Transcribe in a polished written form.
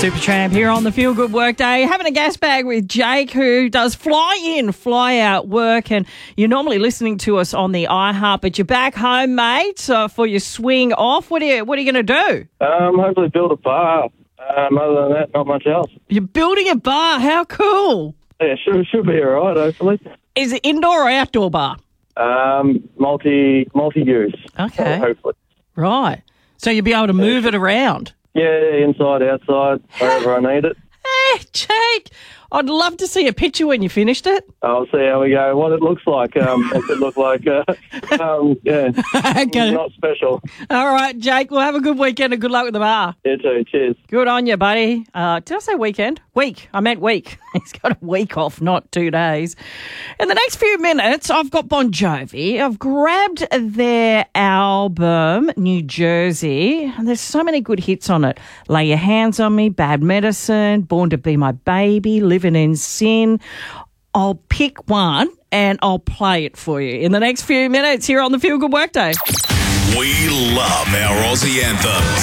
Supertramp here on the Feel Good Workday, having a gas bag with Jake, who does fly in, fly out work, and you're normally listening to us on the iHeart, but you're back home, mate, for your swing off. What are you going to do? Hopefully build a bar. Other than that, not much else. You're building a bar. How cool! Yeah, should be all right. Hopefully. Is it indoor or outdoor bar? Multi-use. Okay. Hopefully. Right. So you'll be able to move it around. Yeah, inside, outside, wherever I need it. Hey, Jake, I'd love to see a picture when you finished it. I'll see how we go, what it looks like. It could look like, Okay. not special. All right, Jake, well, have a good weekend and good luck with the bar. You too, cheers. Good on you, buddy. Did I say weekend? Week. I meant week. He's got a week off, not 2 days. In the next few minutes, I've got Bon Jovi. I've grabbed their album, New Jersey, and there's so many good hits on it. Lay Your Hands on Me, Bad Medicine, Born to Be My Baby, Living in Sin. I'll pick one and I'll play it for you in the next few minutes here on the Feel Good Workday. We love our Aussie anthems.